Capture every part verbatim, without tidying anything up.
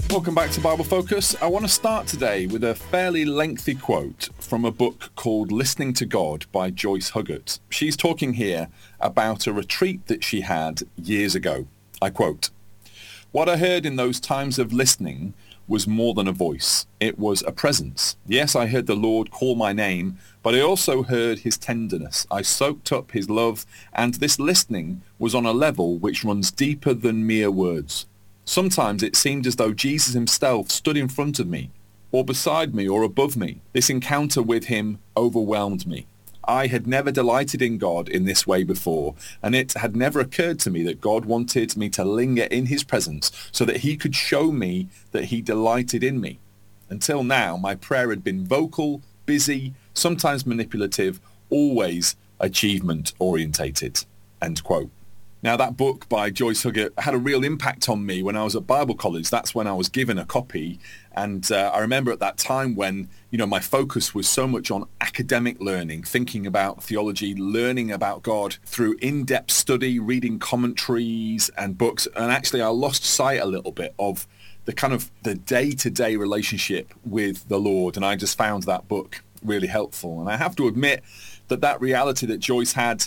Welcome back to Bible Focus. I want to start today with a fairly lengthy quote from a book called Listening to God by Joyce Huggett. She's talking here about a retreat that she had years ago. I quote, "What I heard in those times of listening was more than a voice. It was a presence. Yes, I heard the Lord call my name, but I also heard his tenderness. I soaked up his love, and this listening was on a level which runs deeper than mere words. Sometimes it seemed as though Jesus himself stood in front of me, or beside me, or above me. This encounter with him overwhelmed me. I had never delighted in God in this way before, and it had never occurred to me that God wanted me to linger in his presence so that he could show me that he delighted in me. Until now, my prayer had been vocal, busy, sometimes manipulative, always achievement-orientated." End quote. Now, that book by Joyce Huggett had a real impact on me when I was at Bible college. That's when I was given a copy. And uh, I remember at that time when, you know, my focus was so much on academic learning, thinking about theology, learning about God through in-depth study, reading commentaries and books. And actually, I lost sight a little bit of the kind of the day-to-day relationship with the Lord. And I just found that book really helpful. And I have to admit that that reality that Joyce had,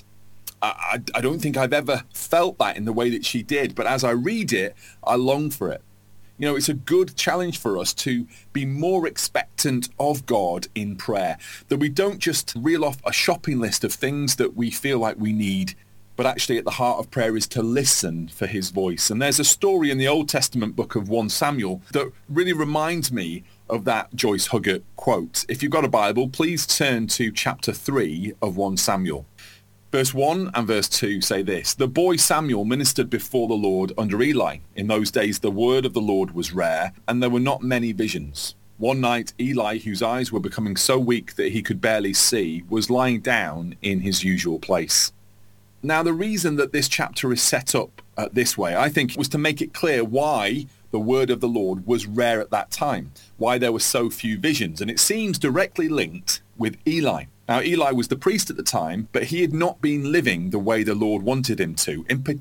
I, I don't think I've ever felt that in the way that she did, but as I read it, I long for it. You know, it's a good challenge for us to be more expectant of God in prayer, that we don't just reel off a shopping list of things that we feel like we need, but actually at the heart of prayer is to listen for his voice. And there's a story in the Old Testament book of First Samuel that really reminds me of that Joyce Huggett quote. If you've got a Bible, please turn to chapter three of First Samuel. Verse one and verse two say this: "The boy Samuel ministered before the Lord under Eli. In those days the word of the Lord was rare, and there were not many visions. One night Eli, whose eyes were becoming so weak that he could barely see, was lying down in his usual place." Now, the reason that this chapter is set up uh, this way, I think, was to make it clear why the word of the Lord was rare at that time, why there were so few visions, and it seems directly linked with Eli. Now, Eli was the priest at the time, but he had not been living the way the Lord wanted him to. In